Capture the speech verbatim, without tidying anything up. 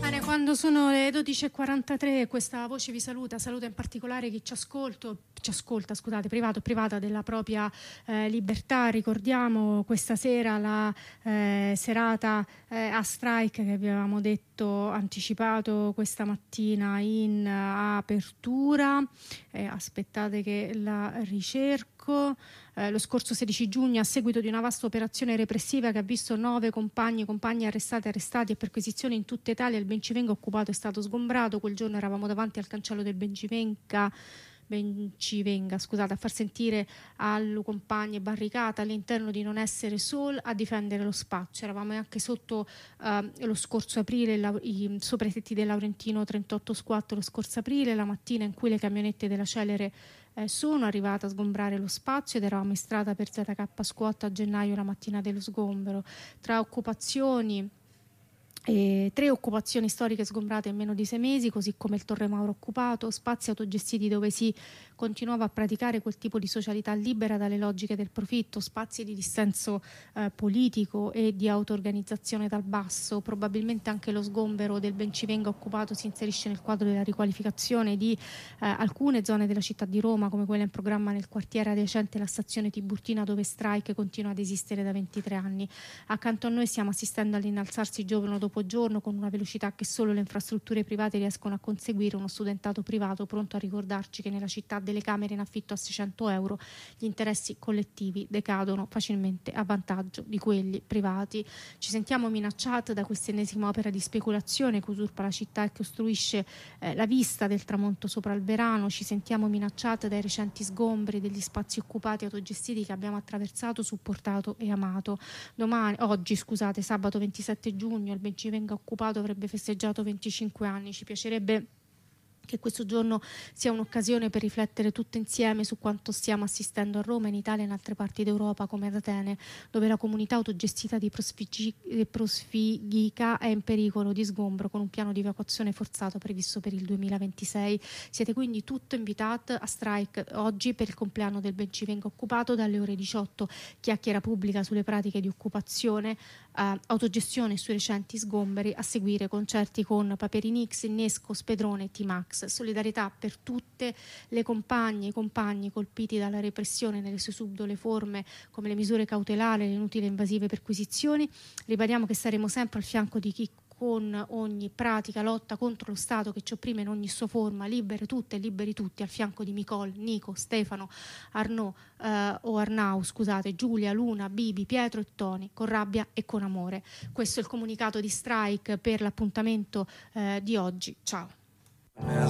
Bene, quando sono le dodici e quarantatré questa voce vi saluta, saluta in particolare chi ci ascolto, ci ascolta, scusate, privato privata della propria eh, libertà. Ricordiamo questa sera la eh, serata eh, a strike che vi avevamo detto, anticipato questa mattina in uh, apertura. Eh, aspettate che la ricerco. Eh, lo scorso sedici giugno, a seguito di una vasta operazione repressiva che ha visto nove compagni e compagni arrestati, arrestati e perquisizioni in tutta Italia, il Bencivenga occupato è stato sgombrato. Quel giorno eravamo davanti al cancello del Bencivenga, Bencivenga scusate, a far sentire alle compagne barricata all'interno di non essere sole a difendere lo spazio. Eravamo anche sotto eh, lo scorso aprile, la, i, sopra i tetti del Laurentino trentotto squatto lo scorso aprile, la mattina in cui le camionette della Celere Eh, sono arrivata a sgombrare lo spazio ed eravamo in strada per Z K Squat a gennaio, la mattina dello sgombero. Tra occupazioni e tre occupazioni storiche sgombrate in meno di sei mesi, così come il Torre Mauro occupato, spazi autogestiti dove si continuava a praticare quel tipo di socialità libera dalle logiche del profitto, spazi di dissenso eh, politico e di auto-organizzazione dal basso. Probabilmente anche lo sgombero del Bencivenga occupato si inserisce nel quadro della riqualificazione di eh, alcune zone della città di Roma, come quella in programma nel quartiere adiacente alla stazione Tiburtina, dove strike continua ad esistere da ventitré anni. Accanto a noi stiamo assistendo all'innalzarsi giorno dopo giorno con una velocità che solo le infrastrutture private riescono a conseguire, uno studentato privato pronto a ricordarci che nella città delle camere in affitto a seicento euro gli interessi collettivi decadono facilmente a vantaggio di quelli privati. Ci sentiamo minacciati da questa ennesima opera di speculazione che usurpa la città e che ostruisce eh, la vista del tramonto sopra il Verano. Ci sentiamo minacciati dai recenti sgombri degli spazi occupati autogestiti che abbiamo attraversato, supportato e amato. Domani, oggi scusate, sabato ventisette giugno, il Bencivenga occupato avrebbe festeggiato venticinque anni. Ci piacerebbe che questo giorno sia un'occasione per riflettere tutte insieme su quanto stiamo assistendo a Roma, in Italia e in altre parti d'Europa, come ad Atene, dove la comunità autogestita di Prosfigica è in pericolo di sgombro con un piano di evacuazione forzato previsto per il duemilaventisei. Siete quindi tutti invitati a strike oggi per il compleanno del Bencivenga occupato dalle ore diciotto. Chiacchiera pubblica sulle pratiche di occupazione, eh, autogestione sui recenti sgomberi, a seguire concerti con Paperinix, Innesco, Spedrone e T-Max. Solidarietà per tutte le compagne e i compagni colpiti dalla repressione nelle sue subdole forme, come le misure cautelari, le inutili e invasive perquisizioni. Ribadiamo che saremo sempre al fianco di chi con ogni pratica lotta contro lo Stato che ci opprime in ogni sua forma, libere tutte e liberi tutti, al fianco di Micol, Nico, Stefano, Arnaud eh, o Arnau, scusate, Giulia, Luna, Bibi, Pietro e Toni, con rabbia e con amore. Questo è il comunicato di strike per l'appuntamento eh, di oggi. Ciao.